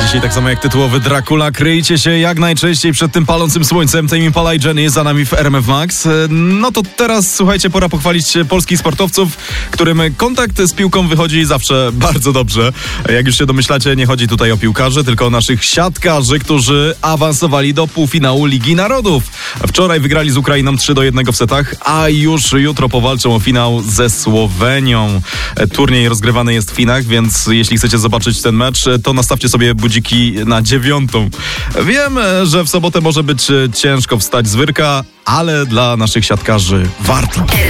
dzisiaj tak samo jak tytułowy Dracula. Kryjcie się jak najczęściej przed tym palącym słońcem. Tame Impala i Jenny za nami w RMF Max. No to teraz, słuchajcie, pora pochwalić polskich sportowców, którym kontakt z piłką wychodzi zawsze bardzo dobrze. Jak już się domyślacie, nie chodzi tutaj o piłkarzy, tylko o naszych siatkarzy, którzy awansowali do półfinału Ligi Narodów. Wczoraj wygrali z Ukrainą 3-1 w setach, a już jutro powalczą o finał ze Słowenią. Turniej rozgrywany jest w Chinach, więc jeśli chcecie zobaczyć ten mecz, to nastawcie sobie budziki na 9. Wiem, że w sobotę może być ciężko wstać z wyrka, ale dla naszych siatkarzy warto.